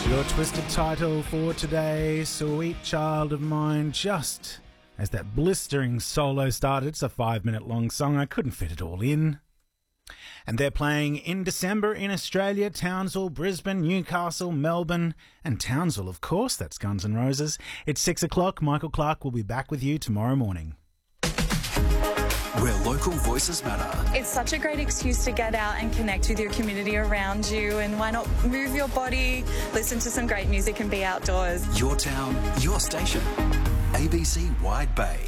Your twisted title for today, Sweet Child of Mine. Just as that blistering solo started, it's a 5-minute long song. I couldn't fit it all in. And they're playing in December in Australia, Townsville, Brisbane, Newcastle, Melbourne, and Townsville, of course. That's Guns N' Roses. It's 6 o'clock. Michael Clark will be back with you tomorrow morning. Where local voices matter. It's such a great excuse to get out and connect with your community around you, and why not move your body, listen to some great music and be outdoors. Your town, your station. ABC Wide Bay.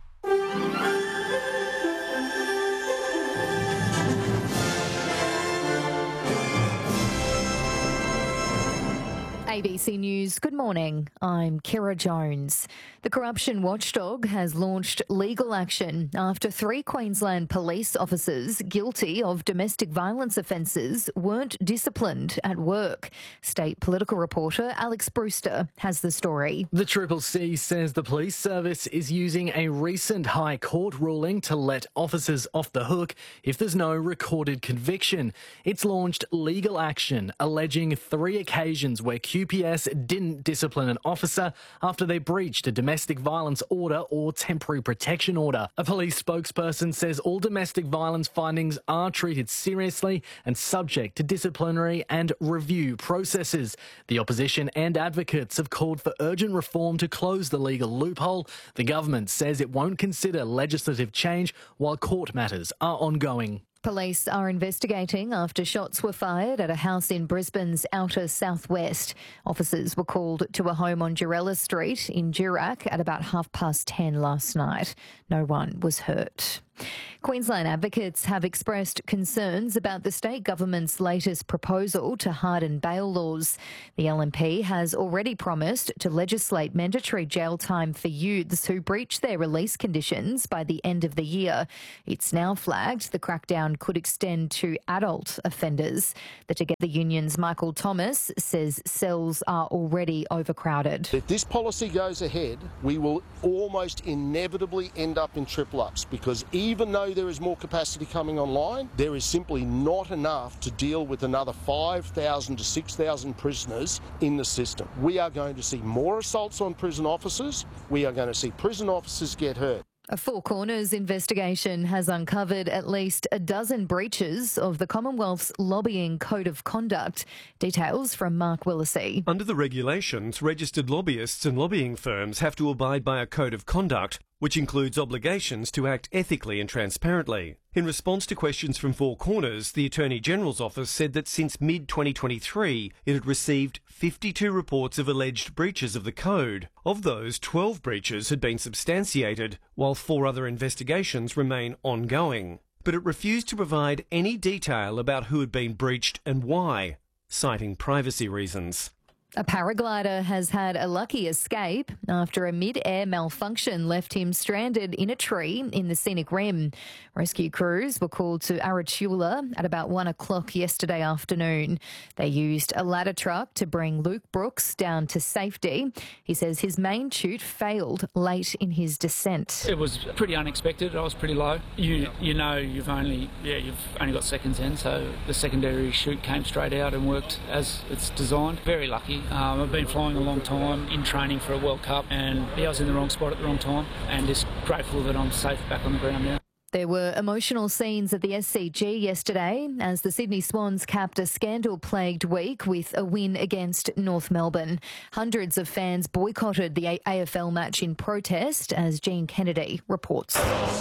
ABC News, good morning. I'm Kira Jones. The corruption watchdog has launched legal action after 3 Queensland police officers guilty of domestic violence offences weren't disciplined at work. State political reporter Alex Brewster has the story. The CCC says the police service is using a recent High Court ruling to let officers off the hook if there's no recorded conviction. It's launched legal action alleging 3 occasions where QPS didn't discipline an officer after they breached a domestic violence order or temporary protection order. A police spokesperson says all domestic violence findings are treated seriously and subject to disciplinary and review processes. The opposition and advocates have called for urgent reform to close the legal loophole. The government says it won't consider legislative change while court matters are ongoing. Police are investigating after shots were fired at a house in Brisbane's outer southwest. Officers were called to a home on Durella Street in Durack at about 10:30 last night. No one was hurt. Queensland advocates have expressed concerns about the state government's latest proposal to harden bail laws. The LNP has already promised to legislate mandatory jail time for youths who breach their release conditions by the end of the year. It's now flagged the crackdown could extend to adult offenders. The Together Union's Michael Thomas says cells are already overcrowded. If this policy goes ahead, we will almost inevitably end up in triple ups, because even though there is more capacity coming online, there is simply not enough to deal with another 5,000 to 6,000 prisoners in the system. We are going to see more assaults on prison officers. We are going to see prison officers get hurt. A Four Corners investigation has uncovered at least a dozen breaches of the Commonwealth's lobbying code of conduct. Details from Mark Willisey. Under the regulations, registered lobbyists and lobbying firms have to abide by a code of conduct, which includes obligations to act ethically and transparently. In response to questions from Four Corners, the Attorney-General's office said that since mid-2023, it had received 52 reports of alleged breaches of the code. Of those, 12 breaches had been substantiated, while 4 other investigations remain ongoing. But it refused to provide any detail about who had been breached and why, citing privacy reasons. A paraglider has had a lucky escape after a mid-air malfunction left him stranded in a tree in the Scenic Rim. Rescue crews were called to Arachula at about 1 o'clock yesterday afternoon. They used a ladder truck to bring Luke Brooks down to safety. He says his main chute failed late in his descent. It was pretty unexpected. I was pretty low. You know you've only got seconds in, so the secondary chute came straight out and worked as it's designed. Very lucky. I've been flying a long time in training for a World Cup, and I was in the wrong spot at the wrong time, and just grateful that I'm safe back on the ground now. There were emotional scenes at the SCG yesterday as the Sydney Swans capped a scandal-plagued week with a win against North Melbourne. Hundreds of fans boycotted the AFL match in protest, as Jean Kennedy reports.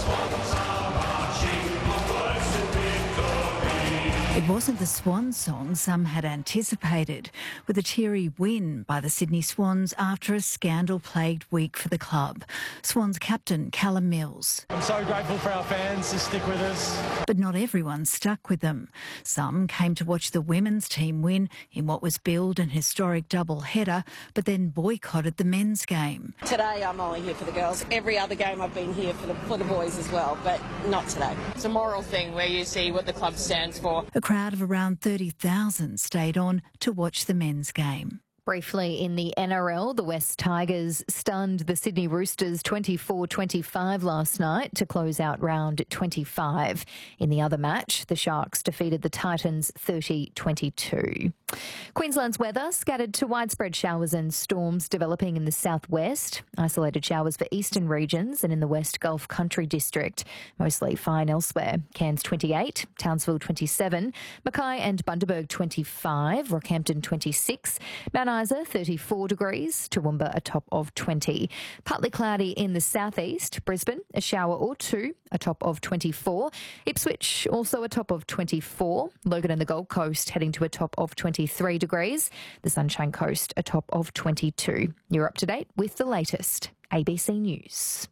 It wasn't the Swan song some had anticipated, with a teary win by the Sydney Swans after a scandal-plagued week for the club. Swans captain Callum Mills. I'm so grateful for our fans to stick with us. But not everyone stuck with them. Some came to watch the women's team win in what was billed an historic double-header, but then boycotted the men's game. Today I'm only here for the girls. Every other game I've been here for the boys as well, but not today. It's a moral thing where you see what the club stands for. A crowd of around 30,000 stayed on to watch the men's game. Briefly in the NRL, the West Tigers stunned the Sydney Roosters 24-25 last night to close out round 25. In the other match, the Sharks defeated the Titans 30-22. Queensland's weather scattered to widespread showers and storms developing in the southwest. Isolated showers for eastern regions and in the West Gulf Country District. Mostly fine elsewhere. Cairns 28, Townsville 27, Mackay and Bundaberg 25, Rockhampton 26, Mount Isa 34 degrees, Toowoomba a top of 20. Partly cloudy in the southeast, Brisbane a shower or two, a top of 24. Ipswich also a top of 24. Logan and the Gold Coast heading to a top of 23 degrees. The Sunshine Coast a top of 22. You're up to date with the latest. ABC News.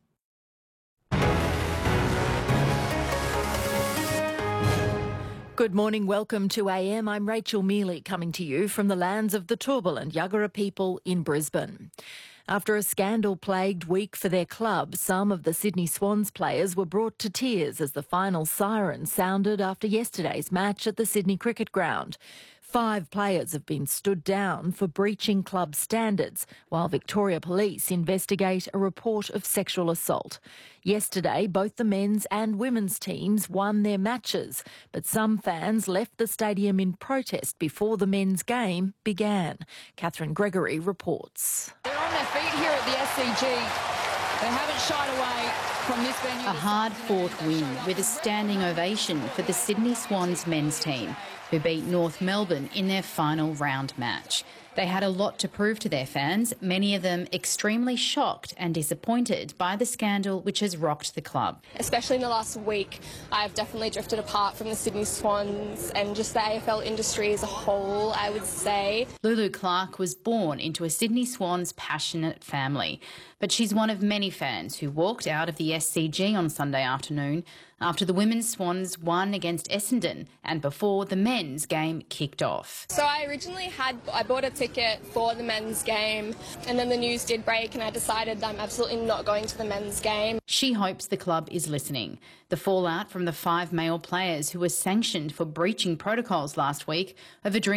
Good morning, welcome to AM. I'm Rachel Mealy coming to you from the lands of the Turrbal and Yagara people in Brisbane. After a scandal-plagued week for their club, some of the Sydney Swans players were brought to tears as the final siren sounded after yesterday's match at the Sydney Cricket Ground. 5 players have been stood down for breaching club standards, while Victoria Police investigate a report of sexual assault. Yesterday, both the men's and women's teams won their matches, but some fans left the stadium in protest before the men's game began. Catherine Gregory reports. They're on their feet here at the SCG. They haven't shied away from this venue. A hard-fought win with a standing ovation for the Sydney Swans men's team, who beat North Melbourne in their final round match. They had a lot to prove to their fans, many of them extremely shocked and disappointed by the scandal which has rocked the club. Especially in the last week, I've definitely drifted apart from the Sydney Swans and just the AFL industry as a whole, I would say. Lulu Clark was born into a Sydney Swans passionate family, but she's one of many fans who walked out of the SCG on Sunday afternoon after the women's Swans won against Essendon and before the men's game kicked off. So I bought a ticket for the men's game, and then the news did break and I decided that I'm absolutely not going to the men's game. She hopes the club is listening. The fallout from the 5 male players who were sanctioned for breaching protocols last week over drinking